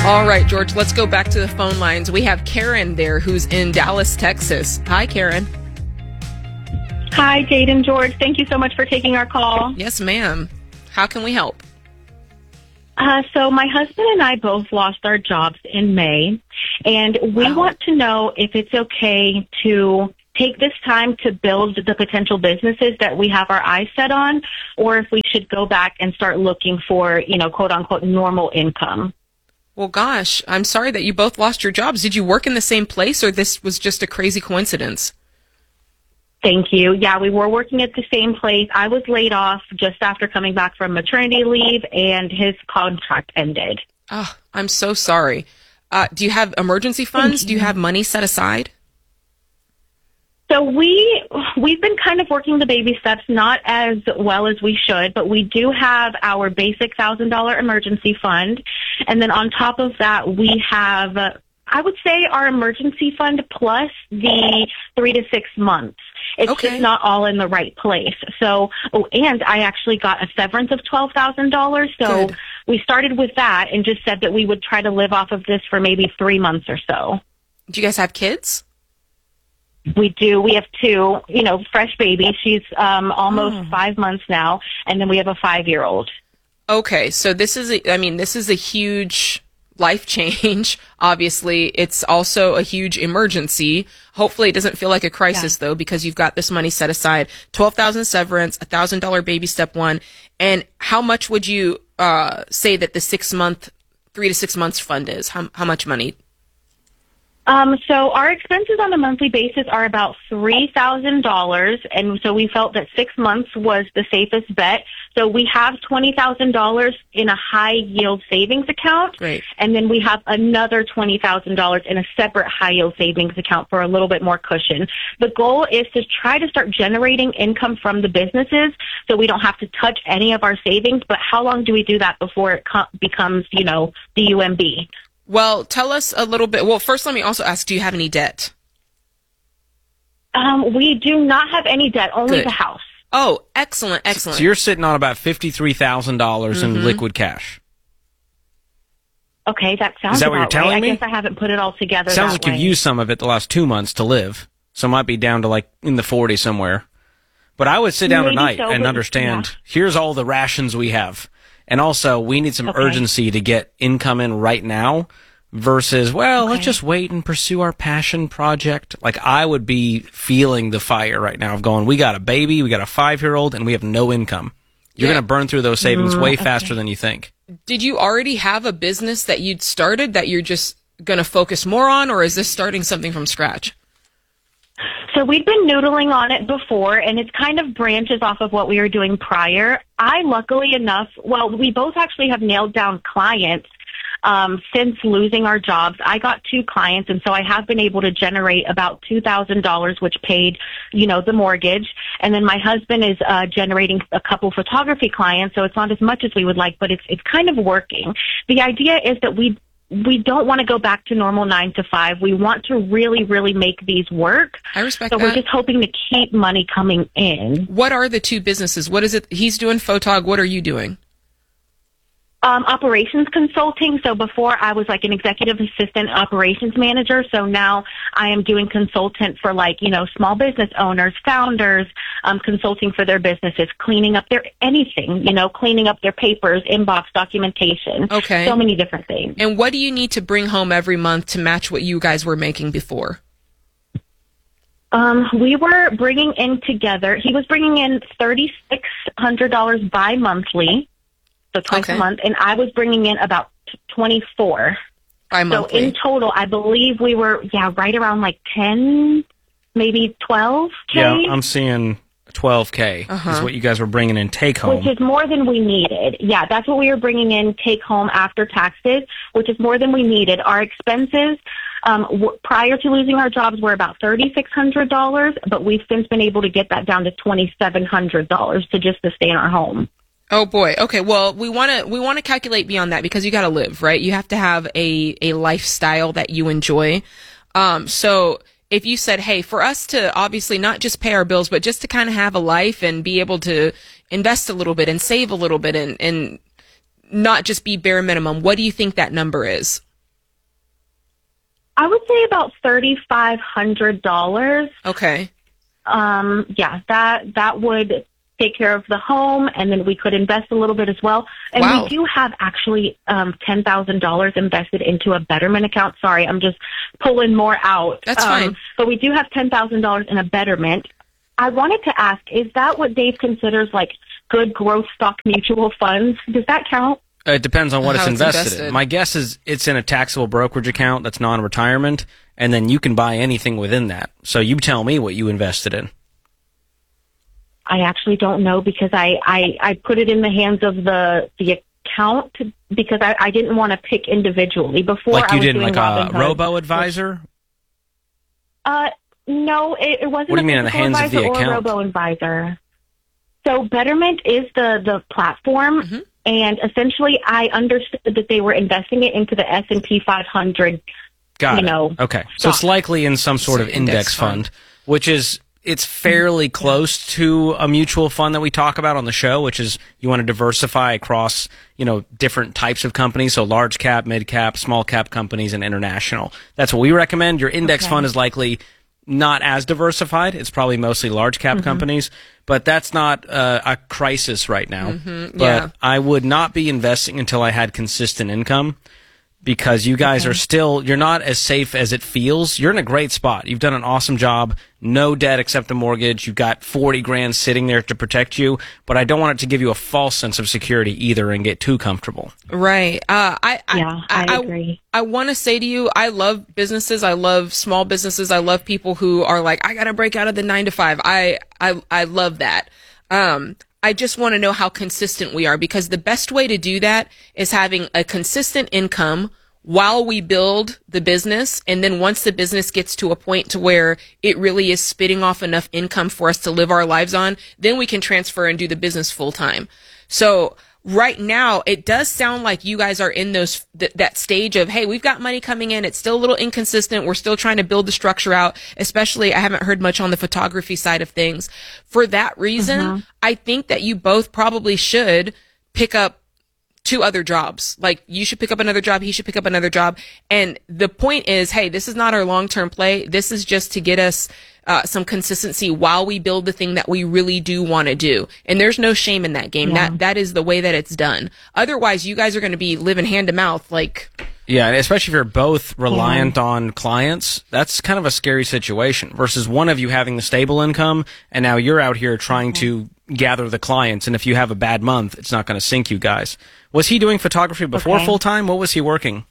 All right, George, let's go back to the phone lines. We have Karen there who's in Dallas, Texas. Hi, Karen. Hi, Jade and George. Thank you so much for taking our call. Yes, ma'am. How can we help? So my husband and I both lost our jobs in May, and we want to know if it's okay to take this time to build the potential businesses that we have our eyes set on, or if we should go back and start looking for, quote unquote, normal income. Well, gosh, I'm sorry that you both lost your jobs. Did you work in the same place, or this was just a crazy coincidence? Thank you. Yeah, we were working at the same place. I was laid off just after coming back from maternity leave, and his contract ended. Oh, I'm so sorry. Do you have emergency funds? Do you have money set aside? So we've been kind of working the baby steps, not as well as we should, but we do have our basic $1,000 emergency fund. And then on top of that, we have, I would say, our emergency fund plus the 3 to 6 months. It's just not all in the right place. So, and I actually got a severance of $12,000. So Good. We started with that and just said that we would try to live off of this for maybe 3 months or so. Do you guys have kids? We do. We have 2, fresh babies. She's almost 5 months now, and then we have a 5-year-old. Okay, so this is a huge life change. Obviously, it's also a huge emergency. Hopefully, it doesn't feel like a crisis though, because you've got this money set aside. $12,000 severance, $1,000 baby step one, and how much would you say that the 3 to 6 months fund is? How much money? So our expenses on a monthly basis are about $3,000, and so we felt that 6 months was the safest bet. So we have $20,000 in a high-yield savings account, Great. And then we have another $20,000 in a separate high-yield savings account for a little bit more cushion. The goal is to try to start generating income from the businesses so we don't have to touch any of our savings, but how long do we do that before it becomes, the UMB? Well, tell us a little bit. Well, first, let me also ask, do you have any debt? We do not have any debt, only Good. the house. Oh, excellent. So you're sitting on about $53,000 in liquid cash. Okay, that sounds Is that what you're about telling right. me? I guess I haven't put it all together. Sounds that like you've way. used some of it the last 2 months to live. So it might be down to like in the 40 somewhere. But I would sit down Maybe tonight so, and but- understand, here's all the rations we have. And also, we need some urgency to get income in right now versus, let's just wait and pursue our passion project. Like, I would be feeling the fire right now of going, we got a baby, we got a 5-year-old, and we have no income. You're going to burn through those savings way faster than you think. Did you already have a business that you'd started that you're just going to focus more on, or is this starting something from scratch? So we've been noodling on it before, and it kind of branches off of what we were doing prior. Luckily enough, we both actually have nailed down clients since losing our jobs. I got 2 clients, and so I have been able to generate about $2,000, which paid, the mortgage. And then my husband is generating a couple photography clients, so it's not as much as we would like, but it's kind of working. The idea is that we don't want to go back to normal 9 to 5. We want to really, really make these work. I respect that. So we're just hoping to keep money coming in. What are the 2 businesses? What is it? He's doing photog. What are you doing? Operations consulting. So before I was like an executive assistant operations manager. So now I am doing consultant for small business owners, founders, consulting for their businesses, cleaning up cleaning up their papers, inbox documentation. Okay. So many different things. And what do you need to bring home every month to match what you guys were making before? We were bringing in together. He was bringing in $3,600 bi-monthly. So twice a month, and I was bringing in about 24. Bi-monthly. So in total, I believe we were, right around 10, maymaybe 12K. Yeah, I'm seeing 12K is what you guys were bringing in take home. Which is more than we needed. Yeah, that's what we were bringing in take home after taxes, which is more than we needed. Our expenses prior to losing our jobs were about $3,600, but we've since been able to get that down to $2,700 to stay in our home. Oh boy. Okay. Well, we want to calculate beyond that because you got to live, right? You have to have a lifestyle that you enjoy. So if you said, hey, for us to obviously not just pay our bills, but just to kind of have a life and be able to invest a little bit and save a little bit and not just be bare minimum, what do you think that number is? I would say about $3,500. Okay. Yeah, that would take care of the home, and then we could invest a little bit as well. And Wow. we do have actually $10,000 invested into a Betterment account. Sorry, I'm just pulling more out. That's fine. But we do have $10,000 in a Betterment. I wanted to ask, is that what Dave considers like good growth stock mutual funds? Does that count? It depends on what How it's it's invested invested. in. My guess is it's in a taxable brokerage account that's non-retirement, and then you can buy anything within that. So you tell me what you invested in. I actually don't know because I put it in the hands of the account because I didn't want to pick individually before. Like I you was did doing like a Robinhood. robo-advisor? No, it wasn't. What do you mean in the hands of the or account? robo-advisor. So Betterment is the platform, Mm-hmm. and essentially I understood that they were investing it into the S&P 500. Got You it. know, Okay. So it's stock. likely in some sort of It's an index index fund, which is, it's fairly close to a mutual fund that we talk about on the show, which is you want to diversify across, different types of companies. So large cap, mid cap, small cap companies, and international. That's what we recommend. Your index fund is likely not as diversified. It's probably mostly large cap companies, but that's not a crisis right now. But yeah. I would not be investing until I had consistent income. Because you guys are still, you're not as safe as it feels. You're in a great spot. You've done an awesome job. No debt except a mortgage. You've got 40 grand sitting there to protect you. But I don't want it to give you a false sense of security either and get too comfortable. Right. I agree. I want to say to you, I love businesses. I love small businesses. I love people who are like, I got to break out of the 9 to 5. I love that. I just want to know how consistent we are, because the best way to do that is having a consistent income while we build the business. And then once the business gets to a point to where it really is spitting off enough income for us to live our lives on, then we can transfer and do the business full time. So right now, it does sound like you guys are in that stage of, hey, we've got money coming in. It's still a little inconsistent. We're still trying to build the structure out, especially I haven't heard much on the photography side of things. For that reason, I think that you both probably should pick up 2 other jobs. Like, you should pick up another job. He should pick up another job. And the point is, hey, this is not our long-term play. This is just to get us some consistency while we build the thing that we really do want to do. And there's no shame in that game. Yeah. That is the way that it's done. Otherwise, you guys are going to be living hand to mouth. Like, Yeah, and especially if you're both reliant on clients, that's kind of a scary situation versus one of you having the stable income and now you're out here trying to gather the clients. And if you have a bad month, it's not going to sink you guys. Was he doing photography before full time? What was he working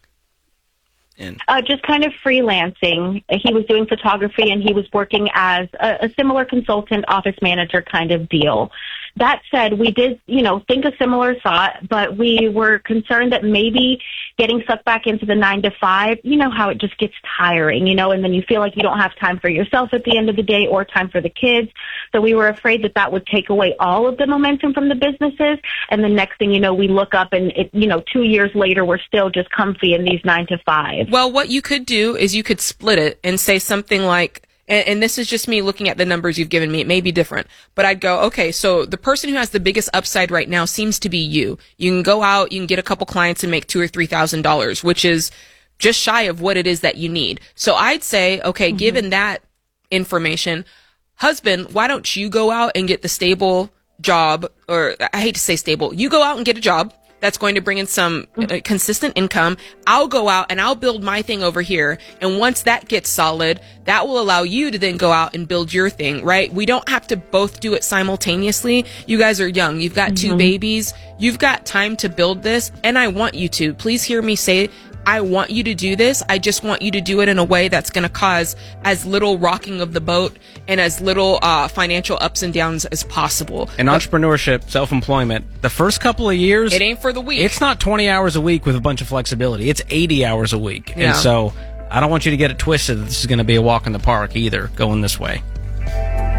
in? Just kind of freelancing. He was doing photography and he was working as a similar consultant, office manager kind of deal. That said, we did, think a similar thought, but we were concerned that maybe getting sucked back into the 9 to 5, how it just gets tiring, and then you feel like you don't have time for yourself at the end of the day or time for the kids. So we were afraid that would take away all of the momentum from the businesses. And the next thing you know, we look up and 2 years later, we're still just comfy in these 9 to 5. well, what you could do is you could split it and say something like, and this is just me looking at the numbers you've given me. It may be different, but I'd go, okay, so the person who has the biggest upside right now seems to be you. You can go out, you can get a couple clients and make $2,000 or $3,000, which is just shy of what it is that you need. So I'd say, okay, given that information, husband, why don't you go out and get the stable job, or I hate to say stable, you go out and get a job that's going to bring in some consistent income. I'll go out and I'll build my thing over here. And once that gets solid, that will allow you to then go out and build your thing, right? We don't have to both do it simultaneously. You guys are young. You've got 2 babies. You've got time to build this. And I want you to. Please hear me say, I want you to do this. I just want you to do it in a way that's going to cause as little rocking of the boat and as little financial ups and downs as possible. In entrepreneurship, self-employment, the first couple of years, It ain't for the weak. it's not 20 hours a week with a bunch of flexibility. It's 80 hours a week. Yeah. And so I don't want you to get it twisted that this is going to be a walk in the park either, going this way.